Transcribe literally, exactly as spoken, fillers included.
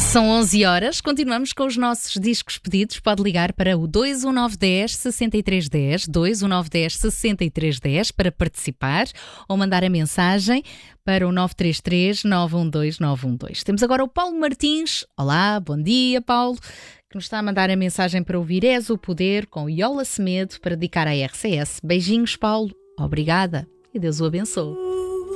São onze horas, continuamos com os nossos discos pedidos. Pode ligar para o dois um nove um zero, seis três um zero, dois um nove um zero, seis três um zero para participar ou mandar a mensagem para o nove três três, nove um dois, nove um dois. Temos agora o Paulo Martins. Olá, bom dia, Paulo, que nos está a mandar a mensagem para ouvir És o Poder com Iola Semedo para dedicar à R C S. Beijinhos, Paulo. Obrigada e Deus o abençoe.